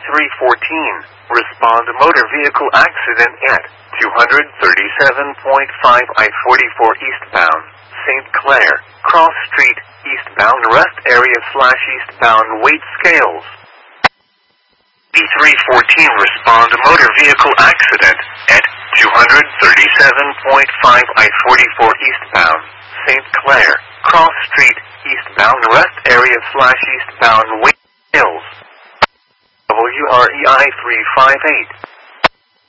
B314. Respond to motor vehicle accident at 237.5 I-44 eastbound, St. Clair, Cross Street, eastbound rest area / eastbound weight scales. B314 respond to motor vehicle accident at 237.5 I-44 eastbound, St. Clair, Cross Street, eastbound rest area / eastbound weight scales. WREI 358.